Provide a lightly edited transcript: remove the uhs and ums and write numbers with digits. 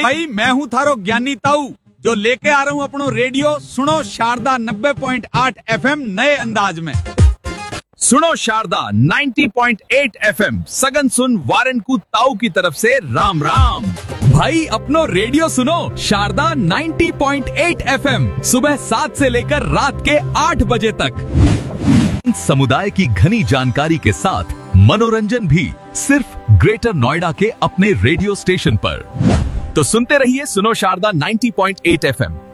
भाई मैं हूँ थारो ज्ञानी ताऊ जो लेके आ रहा हूँ अपनो रेडियो सुनो शारदा 90.8 एफएम नए अंदाज में। सुनो शारदा 90.8 एफएम सगन सुन वारन को ताऊ की तरफ से राम राम। भाई अपनो रेडियो सुनो शारदा 90.8 एफएम सुबह 7 से लेकर रात के 8 बजे तक। समुदाय की घनी जानकारी के साथ मनोरंजन भी सिर्फ ग्रेटर नोएडा के अपने रेडियो स्टेशन पर। तो सुनते रहिए सुनो शारदा 90.8 एफएम